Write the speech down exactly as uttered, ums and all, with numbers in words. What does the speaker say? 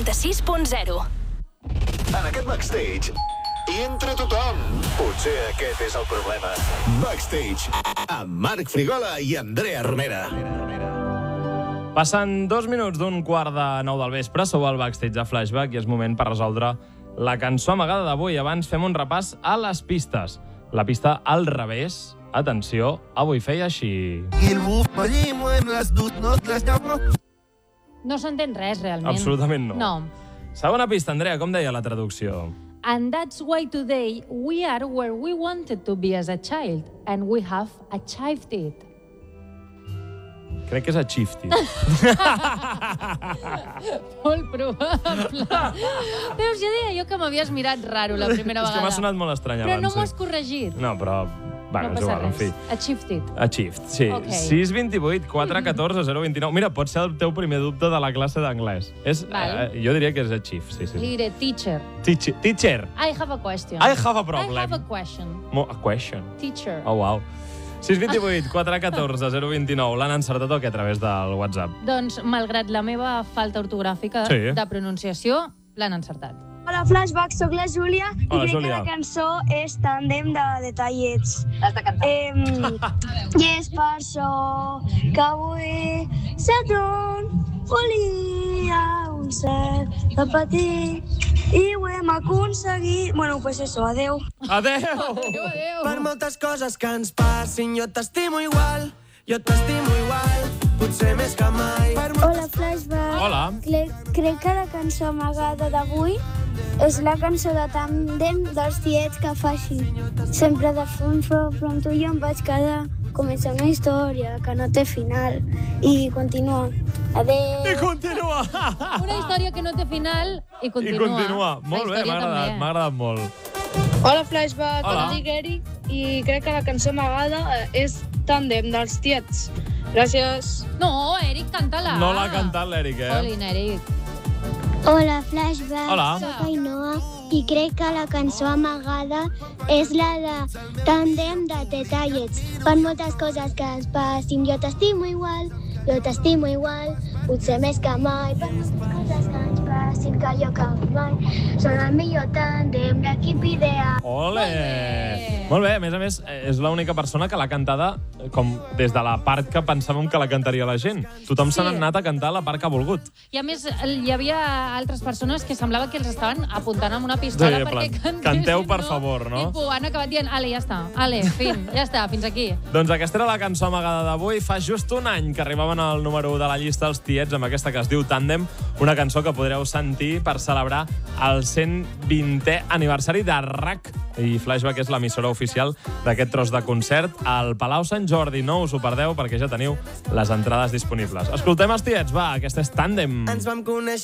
noranta-sis punt zero. En aquest backstage hi entra tothom. Potser aquest és el problema. Backstage, amb Marc Frigola i Andrea Romera. Passen dos minuts d'un quart de nou del vespre, sou al backstage de Flashback i és moment per resoldre la cançó amagada d'avui. Abans fem un repàs a les pistes. La pista al revés, atenció, avui feia així. No s'entén res, realment. Absolutament no. No. Segona pista, Andrea, com deia la traducció? And that's why today we are where we wanted to be as a child, and we have achieved it. Crec que és Achieved. Molt probable. Veus, ja deia jo que m'havies mirat raro la primera vegada. És que m'ha sonat molt estrany però abans. Però no m'ho has corregit. No, però... Bueno, no és igual, en fi. Achieved it. Achieved, sí. Okay. sis dos vuit quatre un quatre zero dos nou. Mira, pot ser el teu primer dubte de la classe d'anglès. És, Vale. eh, jo diria que és Achieved, sí, sí. Li diré teacher. Teacher. Teacher. I have a question. I have a problem. I have a question. Mo a question. Teacher. Oh, wow. sis dos vuit quatre un quatre zero dos nou. L'han encertat o què a través del WhatsApp? Doncs, malgrat la meva falta ortogràfica Sí. de pronunciació, l'han encertat. Hola, Flashback, sóc la Júlia i Hola, crec Júlia. que la cançó és Tàndem de Detallets. L'has de cantar. Eh, I és per això que avui Saturn volia un cel de petit i ho hem aconseguit. Bueno, pues eso, adeu. Adéu! Adéu, adéu. Per moltes coses que ens passin, jo t'estimo igual, jo t'estimo igual, potser més que mai. Hola, Flashback. Hola. Crec, crec que la cançó amagada d'avui és la cançó de Tàndem dels tiets que fa així. Sempre de fons, però, però amb tu jo em vaig quedar. Comença una història que no té final i continua. Adéu. I continua! Una història que no té final i continua. I continua. Molt bé, La història m'ha agradat, també. m'ha agradat molt. Hola, Flashback, Hola. em dic Eric i crec que la cançó amagada és Tàndem dels tiets. Gràcies. No, Eric, canta-la. No l'ha cantat l'Eric, eh? Olin, Eric. Hola, Flashback. Hola. Soc Ainhoa i crec que la cançó amagada és la de Tàndem de Detallets. Per moltes coses que ens passin, jo t'estimo igual, jo t'estimo igual, potser més que mai. Per moltes coses que ens passin, que jo que mai. Són el millor tàndem, l'equip ideal. Ole! Molt bé. Molt bé, a més a més, és l'única persona que l'ha cantada com des de la part que pensàvem que la cantaria la gent. Tothom Sí. se n'ha anat a cantar la part que ha volgut. I a més, hi havia altres persones que semblava que els estaven apuntant amb una pistola Sí, en perquè plan, cantessin, canteu, per favor, no? Tipo, han acabat dient, ale, ja està, ale, fin, ja està, fins aquí. Doncs aquesta era la cançó amagada d'avui. Fa just un any que arribaven al número u de la llista els tiets amb aquesta que es diu Tàndem, una cançó que podreu sentir per celebrar el cent vintè aniversari de R A C. I Flashback és l'emissora oficial d'aquest tros de concert al Palau Sant Jordi. No us ho perdeu perquè ja teniu les entrades disponibles. Escoltem els tiets, va, aquesta és Tàndem. Ens vam conèixer